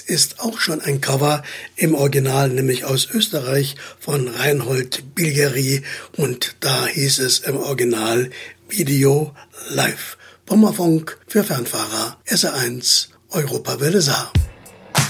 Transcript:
ist auch schon ein Cover im Original, nämlich aus Österreich von Reinhold Bilgeri, und da hieß es im Original Video Live. Pommerfunk für Fernfahrer, SR1, Europawelle Saar.